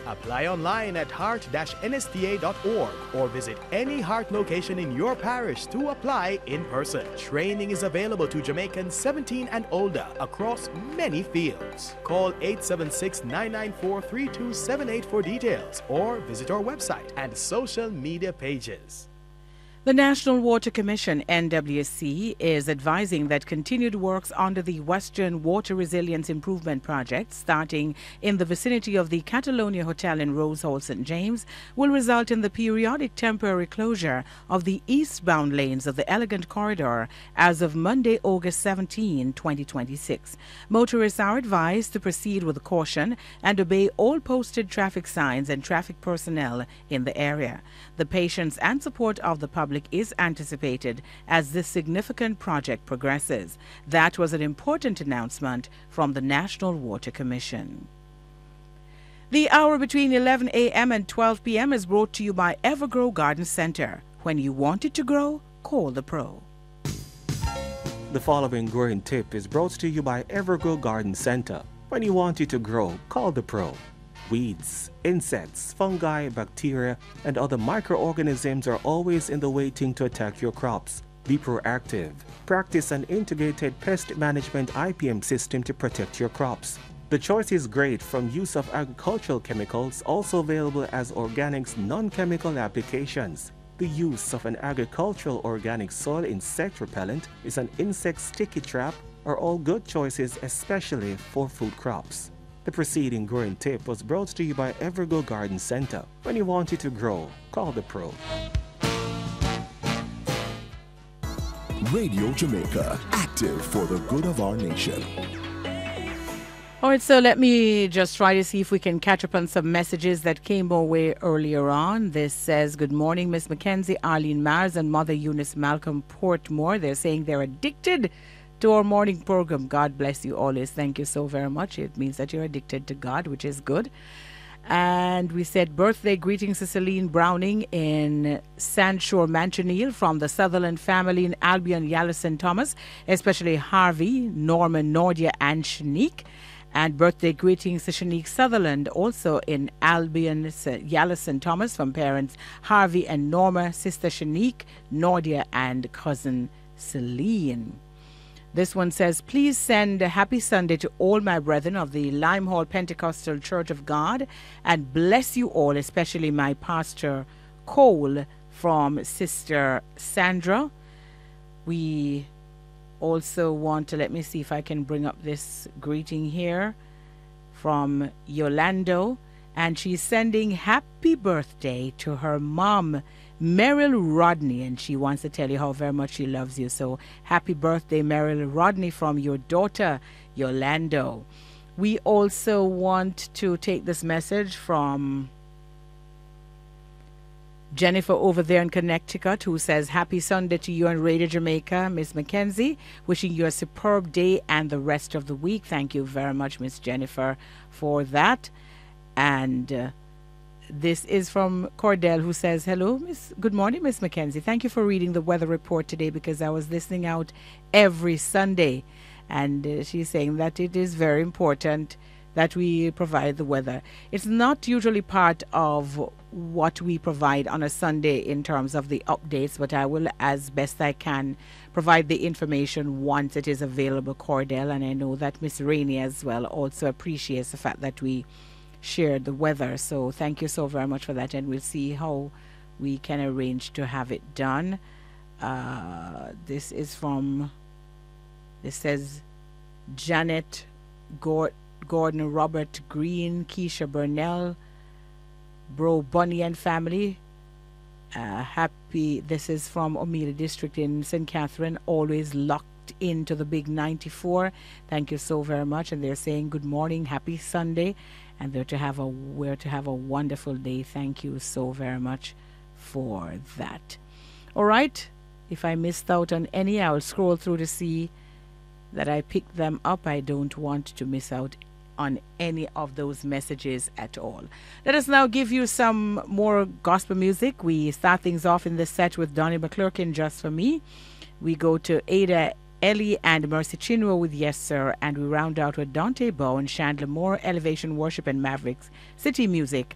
Apply online at heart-nsta.org or visit any Heart location in your parish to apply in person. Training is available to Jamaicans 17 and older across many fields. Call 876-994-3278 for details or visit our website and social media pages. The National Water Commission, NWC, is advising that continued works under the Western Water Resilience Improvement Project, starting in the vicinity of the Catalonia Hotel in Rose Hall, St. James, will result in the periodic temporary closure of the eastbound lanes of the Elegant Corridor as of Monday, August 17, 2026. Motorists are advised to proceed with caution and obey all posted traffic signs and traffic personnel in the area. The patience and support of the public is anticipated as this significant project progresses. That was an important announcement from the National Water Commission. The hour between 11 a.m. and 12 p.m. is brought to you by Evergrow Garden Center. When you want it to grow, call the pro. The following growing tip is brought to you by Evergrow Garden Center. When you want it to grow, call the pro. Weeds, insects, fungi, bacteria, and other microorganisms are always in the waiting to attack your crops. Be proactive. Practice an integrated pest management IPM system to protect your crops. The choice is great from use of agricultural chemicals, also available as organics non-chemical applications. The use of an agricultural organic soil insect repellent is an insect sticky trap are all good choices, especially for food crops. The preceding growing tip was brought to you by Evergrow Garden Center. When you want it to grow, call the pro. Radio Jamaica, active for the good of our nation. All right, so let me just try to see if we can catch up on some messages that came our way earlier on. This says, good morning, Miss Mackenzie, Arlene Mars, and Mother Eunice Malcolm Portmore. They're saying they're addicted to our morning program. God bless you always. Thank you so very much. It means that you're addicted to God, which is good. And we said birthday greetings to Celine Browning in Sandshore Manchonil from the Sutherland family in Albion, Yallison Thomas, especially Harvey, Norman, Nordia, and Shanique. And birthday greetings to Shanique Sutherland, also in Albion, Yallison Thomas, from parents Harvey and Norma, sister Shanique, Nordia, and cousin Celine. This one says, please send a happy Sunday to all my brethren of the Limehall Pentecostal Church of God and bless you all, especially my pastor Cole from Sister Sandra. We also want to, let me see if I can bring up this greeting here from Yolando, and she's sending happy birthday to her mom, Meryl Rodney, and she wants to tell you how very much she loves you. So happy birthday, Meryl Rodney, from your daughter, Yolando. We also want to take this message from Jennifer over there in Connecticut, who says, happy Sunday to you on Radio Jamaica, Miss Mackenzie. Wishing you a superb day and the rest of the week. Thank you very much, Miss Jennifer, for that. And this is from Cordell, who says, hello, good morning, Miss Mackenzie. Thank you for reading the weather report today, because I was listening out every Sunday. And she's saying that it is very important that we provide the weather. It's not usually part of what we provide on a Sunday in terms of the updates, but I will, as best I can, provide the information once it is available, Cordell. And I know that Miss Rainey as well also appreciates the fact that we share the weather. So thank you so very much for that, and we'll see how we can arrange to have it done. This is from, it says Janet Gordon, Robert Green, Keisha Burnell, Bro Bunny and family. Happy, this is from Omelia District in St. Catherine, always locked into the big 94. Thank you so very much. And they're saying good morning, happy Sunday, and we're to have a wonderful day. Thank you so very much for that. All right, if I missed out on any, I'll scroll through to see that I picked them up. I don't want to miss out on any of those messages at all. Let us now give you some more gospel music. We start things off in this set with Donnie McClurkin, Just For Me. We go to Ada Ellie and Mercy Chinwo with Yes Sir, and we round out with Dante Bowe and Chandler Moore, Elevation Worship and Mavericks City Music